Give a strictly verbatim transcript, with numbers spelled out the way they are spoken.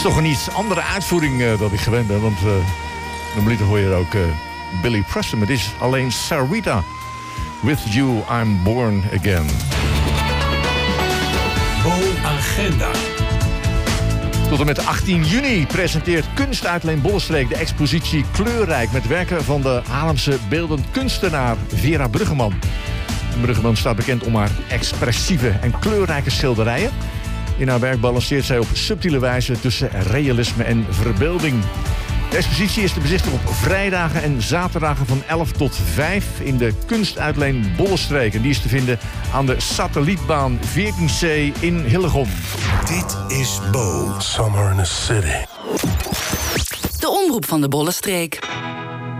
is toch een iets andere uitvoering uh, dan ik gewend ben. Want uh, normaliter hoor je er ook uh, Billy Preston. Maar dit is alleen Sarita. With You I'm Born Again. Bo-agenda. Tot en met achttien juni presenteert Kunstuitleen Bollenstreek de expositie Kleurrijk met werken van de Haarlemse beeldend kunstenaar Vera Bruggeman. Bruggeman staat bekend om haar expressieve en kleurrijke schilderijen. In haar werk balanceert zij op subtiele wijze tussen realisme en verbeelding. De expositie is te bezichtigen op vrijdagen en zaterdagen van elf tot vijf in de Kunstuitleen Bollenstreek. En die is te vinden aan de satellietbaan veertien C in Hillegom. Dit is Bo. Summer in the City. De omroep van de Bollenstreek.